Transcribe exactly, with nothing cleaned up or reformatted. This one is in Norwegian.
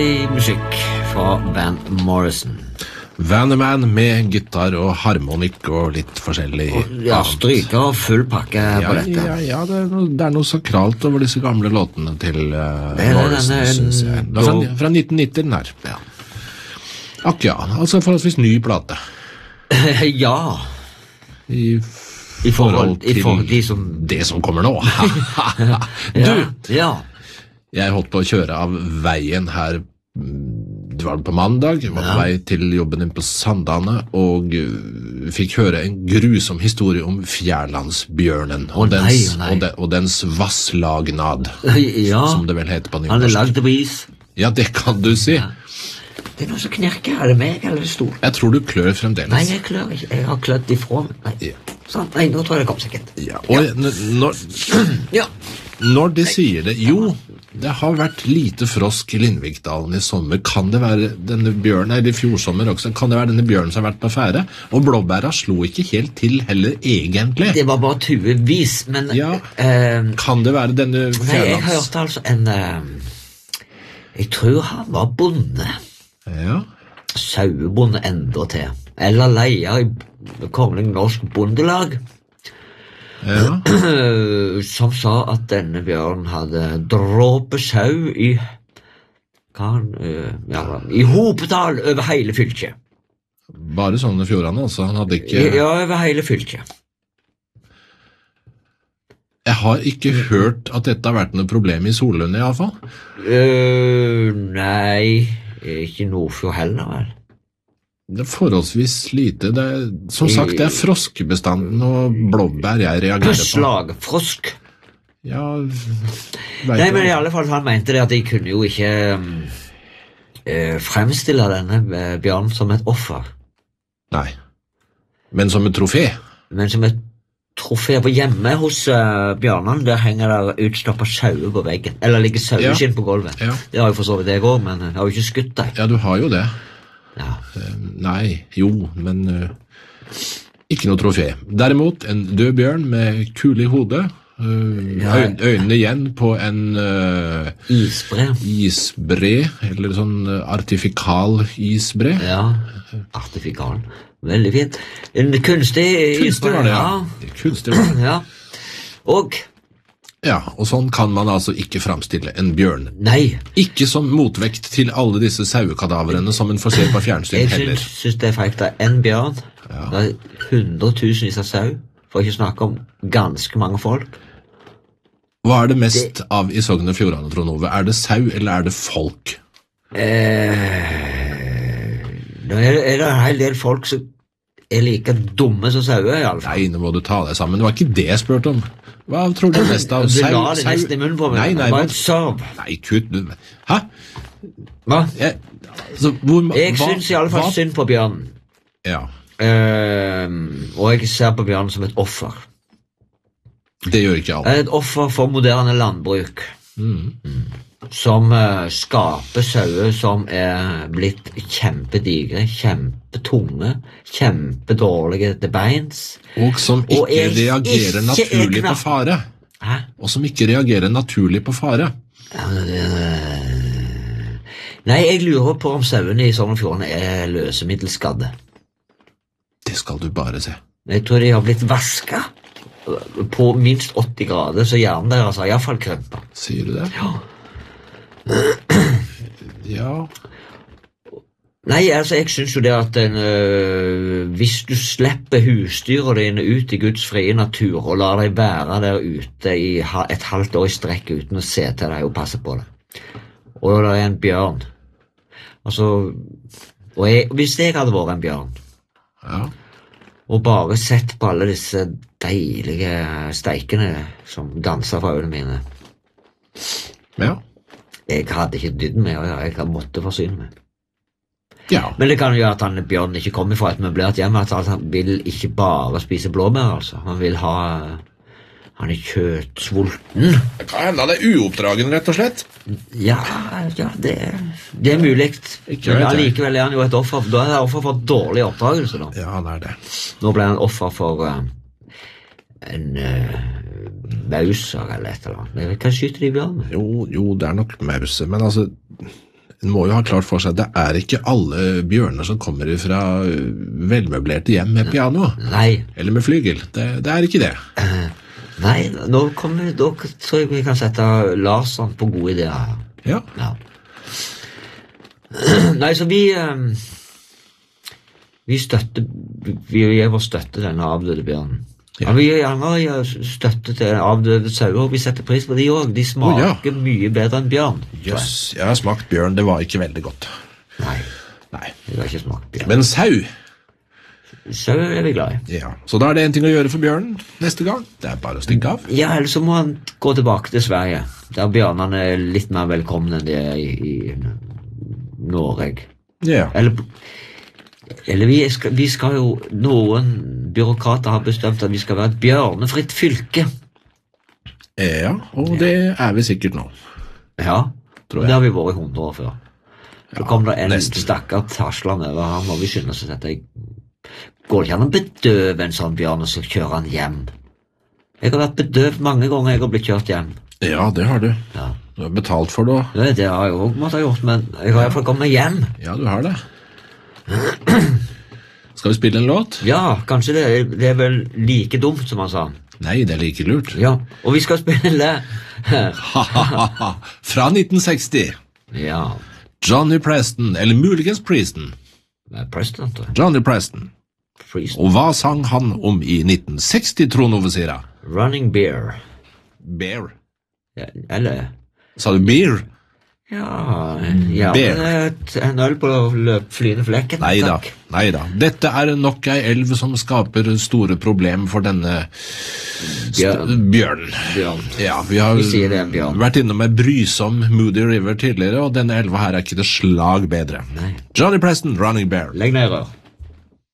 Deilig musikk fra Van Morrison. Van Man med gitar og harmonikk og litt forskjellig. Ja, stryker og full pakke ja, på dette. Ja, ja, det er, noe, det er noe sakralt over disse gamle låtene til uh, Morrison, denne, synes jeg. Det er fra, fra nitten nitti den her. Ja. Akk ja, altså forholdsvis ny plate. ja. I, I forhold til i forhold, de som, det som kommer nå. du, ja, ja. Jeg holdt på å kjøre av veien her, det var på mandag, jeg var på ja. vei til jobben din på Sandane, og uh, fikk høre en grusom historie om Fjærlandsbjørnen, og, oh, nei, dens, oh, nei. og, de, og dens vasslagnad, ja. som det vel heter på nynorsk. Han er lagd av is. Ja, det kan du si. Ja. Det er noe som knirker, er det meg eller det stort? Jeg tror du klør fremdeles. Nei, jeg klør ikke, jeg har klødd ifra meg. Nei. Ja. Sånn, nei, nå tror jeg det kom sikkert. Ja, og ja. Når, ja. når de sier det, jo, det har vært lite frosk i Lindvikdalen i sommer. Kan det være denne bjørnen, eller i fjorsommer også, kan det være denne bjørnen som har vært på fære? Og blåbæra slo ikke helt til heller, egentlig. Det var bare tuevis, men... Ja, uh, kan det være denne Fjærlands... Nei, jeg hørte altså en... Uh, jeg tror han var bonde. Ja. Sauebonde enda til. Eller leier i Kongelig Norsk Bondelag. Ja. Som sa at denne bjørnen hadde dråpet sau i kan, uh, ja, i hopetall over hele fylket. Bare sånne fjordene, altså? Han hadde ikke... Ja, over hele fylket. Jeg har ikke hørt at dette har vært noe problem i Solund i alle fall. Uh, nei, ikke Nordfjord heller, vel? Det er forholdsvis lite. Det er, som sagt, det er froskebestanden og blåbær jeg reagerer på. Slagfrosk. Ja, nei, men i alle fall han mente det at de kunne jo ikke um, uh, fremstille denne uh, bjørnen som et offer. Nei, men som et trofé. Men som et trofé på hjemme hos uh, bjørnen, der henger der utstoppet sauer på veggen. Eller ligger saueskinn ja. på gulvet. Ja. Det har jo for så vidt jeg også, men jeg har jo ikke skutt deg. Ja, du har jo det. Ja. Uh, nei, jo, men uh, ikke noe trofé. Derimot, en død bjørn med kule i hodet, uh, ja. øyn, øynene igjen på en uh, isbre. isbre, eller sånn uh, artifikal isbre. Ja, artifikal. Veldig fint. En kunstig Kunstig var det, ja. Kunstig var det. Ja. Og... Ja, og sånn kan man altså ikke framstille en bjørn. Nei. Ikke som motvekt til alle disse sauekadaverene som en får se på fjernsyn heller. Jeg synes det er faktisk at en bjørn, ja. det er hundretusenvis av sau, for ikke snakke om ganske mange folk. Hva er det mest det... av i Sogn og Fjordane, Trond Ove? Er det sau, eller er det folk? Eh... Nå er det, er det en hel del folk som er like dumme som sauer, i alle fall. Nei, nå må du ta deg sammen. Det var ikke det jeg spurte om. Hva tror du mest av? Du la det nesten i munnen på meg. Nei, nei, det var en serv. Nei, kutt. Hæ? Hva? Jeg, altså, hvor, jeg hva, synes i alle fall hva? synd på bjørnen. Ja. Uh, og jeg ser på bjørnen som et offer. Det gjør ikke alle. Et offer for moderne landbruk. Mm. Mm. Som uh, skaper sauer som er blitt kjempedigre, kjempetunge, kjempedårlige til beins. Og som ikke og reagerer naturlig på fare. Hæ? Og som ikke reagerer naturlig på fare. Nei, jeg lurer på om sauene i Sogn og Fjordane er løsemiddelskadde. Det skal du bare se. Jeg tror de har blitt vasket på minst åtti grader, så hjernen deres har i hvert fall krømpet. Sier du det? Ja. Ja. Nei, altså, jeg synes jo det at en, øh, hvis du slipper husdyret dine ut i Guds frie natur og lar deg være der ute i et halvt år i strekk uten å se til deg og passe på det, og det er en bjørn, altså, og jeg, hvis jeg hadde vært en bjørn, ja. og bare sett på alle disse deilige steikene som danser fra øynene mine, ja. Jeg hadde ikke dydd med, og jeg hadde måttet forsyne meg. Ja. Men det kan jo gjøre at han Bjørn ikke kommer fra et møblert hjem, at han vil ikke bare spise blåbær, altså. Han vil ha... Han er kjøttsvulten. Det kan hende han er uoppdragen, rett og slett. Ja, ja, det, det er mulig. Men allikevel er han jo et offer. Da er han offer for dårlig oppdragelse, da. Ja, han er det. Nå ble han offer for uh, en... Uh, mauser eller et eller annet. Hva skyter de bjørn med? Jo, jo, det er nok mause, men altså En må jo ha klart for seg at det er ikke alle bjørner som kommer fra velmøblerte hjem med piano. Nei. Eller med flygel. Det, det er ikke det. Uh, nei, nå kommer vi, da tror jeg vi kan sette Larsson på gode ideer. Ja. Ja. Nei, så vi um, vi støtter vi gir vår støtte denne avdøde bjørnen. Ja. Ja, vi gir gjerne støtte til avdøde sauer, vi setter pris på de også. De smaker oh, ja. mye bedre enn bjørn. Yes, jeg har smakt bjørn, det var ikke veldig godt. Nei, Nei. Jeg har ikke smakt bjørn. Men sau? Sau er vi glad i. Ja, så da er det en ting å gjøre for bjørnen neste gang. Det er bare å stikke av. Ja, ellers så må han gå tilbake til Sverige, der bjørnene er litt mer velkomne enn de er i, i Norge. Ja. Eller... Eller vi skal, vi skal jo, noen byråkrater har bestemt at vi skal være et bjørnefritt fylke. Ja, og det er vi sikkert nå. Ja, tror jeg. Det har vi vært i hundre år før. Så ja, kom det en nesten. stakkar taslende over, han må vi skynde oss at jeg går ikke an å bedøve en sånn bjørn og så kjøre han hjem. Jeg har vært bedøvd mange ganger jeg har blitt kjørt hjem. Ja, det har du. Ja. Du har betalt for det. Det, det har jeg også måttet ha gjort, men jeg har i hvert fall kommet hjem. Ja, du har det. Skal vi spille en låt? Ja, kanskje det, det er vel like dumt som han sa. Nei, det er like lurt. Ja, og vi skal spille fra nitten seksti. Ja. Johnny Preston, eller muligens Preston. Preston, tror jeg. Johnny Preston. Preston. Og hva sang han om i nitten seksti, Trond Ove Sira? Running Bear. Bear? Ja, eller... Sa du beer? Ja, ja et, en øl på løp flyende flekken. Neida, neida. Dette er nok ei elv som skaper store problem for denne bjørn. bjørn. Bjørn. Ja, vi har vi sier det er en bjørn. vært innom en brysom Moody River tidligere, og denne elva her er ikke det slag bedre. Nei. Johnny Preston, Running Bear. Legg ned rør.